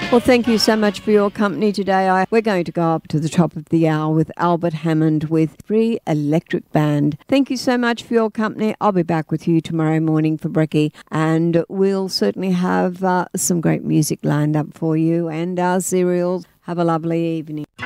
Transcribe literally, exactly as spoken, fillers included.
Well, thank you so much for your company today. I, we're going to go up to the top of the hour with Albert Hammond with Free Electric Band. Thank you so much for your company. I'll be back with you tomorrow morning for Brekkie, and we'll certainly have uh, some great music lined up for you and our cereals. Have a lovely evening.